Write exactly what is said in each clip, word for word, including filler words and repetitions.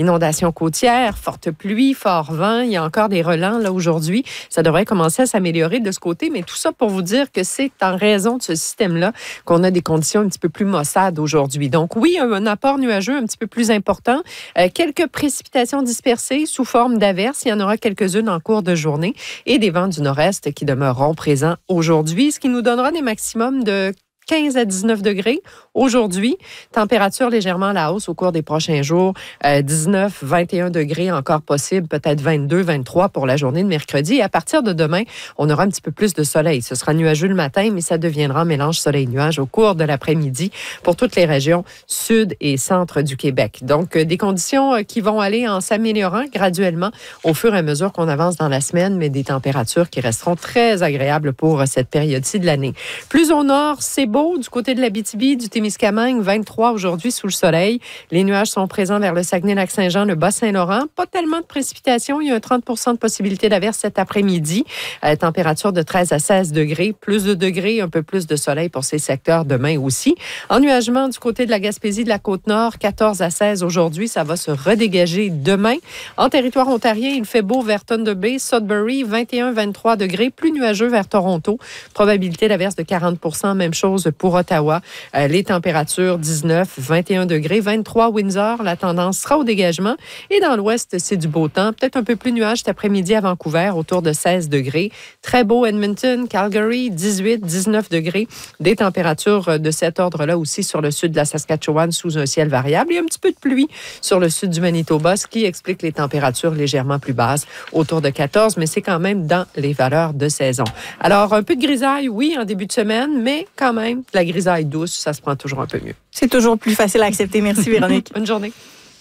Inondations côtières, fortes pluies, fort vent. Il y a encore des relents là aujourd'hui. Ça devrait commencer à s'améliorer de ce côté, mais tout ça pour vous dire que c'est en raison de ce système-là qu'on a des conditions un petit peu plus maussades aujourd'hui. Donc oui, un, un apport nuageux un petit peu plus important. Euh, quelques précipitations dispersées sous forme d'averses. Il y en aura quelques-unes en cours de journée et des vents du nord-est qui demeureront présents aujourd'hui, ce qui nous donnera des maximums de quinze à dix-neuf degrés aujourd'hui. Température légèrement à la hausse au cours des prochains jours. Euh, dix-neuf, vingt et un degrés encore possible, peut-être vingt-deux, vingt-trois pour la journée de mercredi. Et à partir de demain, on aura un petit peu plus de soleil. Ce sera nuageux le matin, mais ça deviendra mélange soleil-nuage au cours de l'après-midi pour toutes les régions sud et centre du Québec. Donc, euh, des conditions euh, qui vont aller en s'améliorant graduellement au fur et à mesure qu'on avance dans la semaine, mais des températures qui resteront très agréables pour euh, cette période-ci de l'année. Plus au nord, c'est beau. Du côté de l'Abitibi, du Témiscamingue, vingt-trois aujourd'hui sous le soleil. Les nuages sont présents vers le Saguenay-Lac-Saint-Jean, le Bas-Saint-Laurent. Pas tellement de précipitations. Il y a un trente pour cent de possibilité d'averse cet après-midi. Euh, température de treize à seize degrés. Plus de degrés, un peu plus de soleil pour ces secteurs demain aussi. Ennuagement du côté de la Gaspésie, de la Côte-Nord, quatorze à seize aujourd'hui. Ça va se redégager demain. En territoire ontarien, il fait beau vers Thunder Bay, Sudbury, vingt et un à vingt-trois degrés. Plus nuageux vers Toronto. Probabilité d'averse de quarante pour cent. Même chose pour Ottawa. Euh, les températures dix-neuf, vingt et un degrés, vingt-trois Windsor. La tendance sera au dégagement. Et dans l'ouest, c'est du beau temps. Peut-être un peu plus nuage cet après-midi à Vancouver, autour de seize degrés. Très beau Edmonton, Calgary, dix-huit, dix-neuf degrés. Des températures de cet ordre-là aussi sur le sud de la Saskatchewan sous un ciel variable. Et un petit peu de pluie sur le sud du Manitoba, ce qui explique les températures légèrement plus basses, autour de quatorze, mais c'est quand même dans les valeurs de saison. Alors, un peu de grisaille, oui, en début de semaine, mais quand même, la grisaille douce, ça se prend toujours un peu mieux. C'est toujours plus facile à accepter. Merci, Véronique. Bonne journée.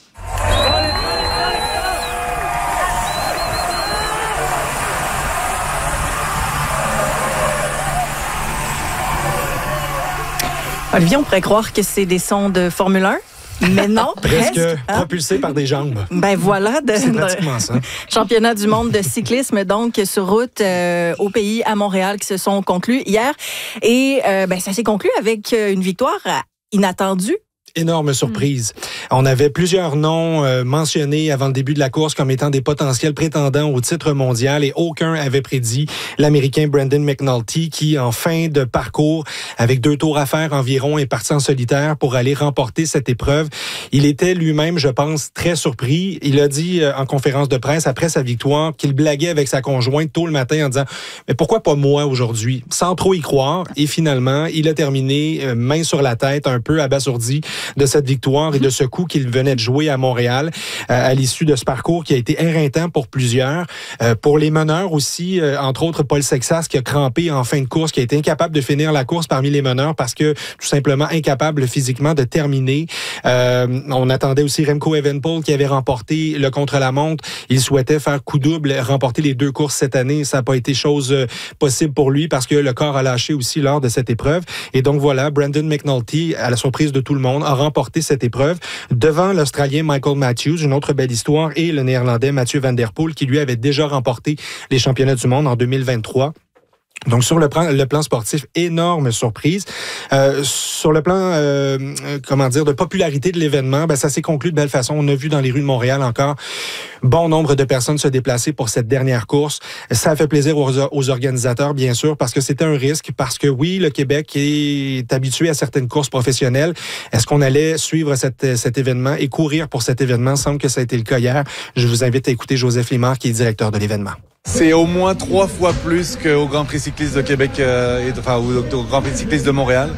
Olivier, on pourrait croire que c'est des sons de Formule un. Mais non, presque. Presque propulsé par des jambes. Ben voilà. De, c'est pratiquement ça. Championnat du monde de cyclisme, donc, sur route euh, au pays, à Montréal, qui se sont conclus hier. Et euh, ben, ça s'est conclu avec une victoire inattendue. Énorme surprise. Mmh. On avait plusieurs noms euh, mentionnés avant le début de la course comme étant des potentiels prétendants au titre mondial et aucun avait prédit l'Américain Brandon McNulty qui, en fin de parcours, avec deux tours à faire environ, est parti en solitaire pour aller remporter cette épreuve. Il était lui-même, je pense, très surpris. Il a dit euh, en conférence de presse après sa victoire qu'il blaguait avec sa conjointe tôt le matin en disant « Mais pourquoi pas moi aujourd'hui? » Sans trop y croire. Et finalement, il a terminé euh, main sur la tête, un peu abasourdi de cette victoire et de ce coup qu'il venait de jouer à Montréal euh, à l'issue de ce parcours qui a été éreintant pour plusieurs. Euh, pour les meneurs aussi, euh, entre autres Paul Sexas qui a crampé en fin de course, qui a été incapable de finir la course parmi les meneurs parce que tout simplement incapable physiquement de terminer. Euh, on attendait aussi Remco Evenepoel qui avait remporté le contre-la-montre. Il souhaitait faire coup double, remporter les deux courses cette année. Ça n'a pas été chose euh, possible pour lui parce que le corps a lâché aussi lors de cette épreuve. Et donc voilà, Brandon McNulty, à la surprise de tout le monde, a remporté cette épreuve devant l'Australien Michael Matthews, une autre belle histoire, et le Néerlandais Mathieu Van Der Poel qui lui avait déjà remporté les championnats du monde en deux mille vingt-trois. Donc, sur le plan, le plan sportif, énorme surprise. Euh, sur le plan, euh, comment dire, de popularité de l'événement, ben, ça s'est conclu de belle façon. On a vu dans les rues de Montréal encore bon nombre de personnes se déplacer pour cette dernière course. Ça a fait plaisir aux, aux organisateurs, bien sûr, parce que c'était un risque, parce que oui, le Québec est habitué à certaines courses professionnelles. Est-ce qu'on allait suivre cette, cet événement et courir pour cet événement? Il semble que ça a été le cas hier. Je vous invite à écouter Joseph Limard, qui est directeur de l'événement. C'est au moins trois fois plus qu'au Grand Prix cycliste de Québec, euh, et, enfin au, au Grand Prix cycliste de Montréal.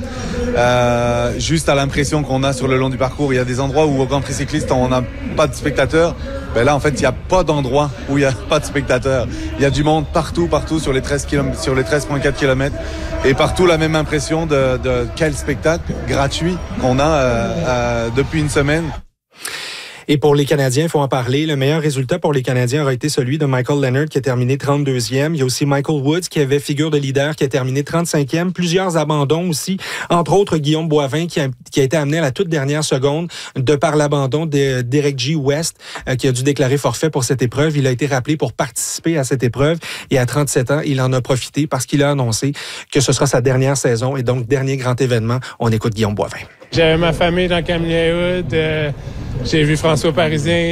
Euh, juste à l'impression qu'on a sur le long du parcours, il y a des endroits où au Grand Prix cycliste on n'a pas de spectateurs. Ben là en fait il n'y a pas d'endroit où il n'y a pas de spectateurs. Il y a du monde partout, partout sur les treize kilomètres, sur les treize virgule quatre kilomètres, et partout la même impression de, de quel spectacle gratuit qu'on a euh, euh, depuis une semaine. Et pour les Canadiens, il faut en parler. Le meilleur résultat pour les Canadiens aura été celui de Michael Leonard qui a terminé trente-deuxième. Il y a aussi Michael Woods qui avait figure de leader qui a terminé trente-cinquième. Plusieurs abandons aussi. Entre autres, Guillaume Boivin qui a, qui a été amené à la toute dernière seconde de par l'abandon d'Eric G. West euh, qui a dû déclarer forfait pour cette épreuve. Il a été rappelé pour participer à cette épreuve et à trente-sept ans, il en a profité parce qu'il a annoncé que ce sera sa dernière saison et donc dernier grand événement. On écoute Guillaume Boivin. J'avais ma famille dans Camillien-Hood. Euh, j'ai vu François Parisien.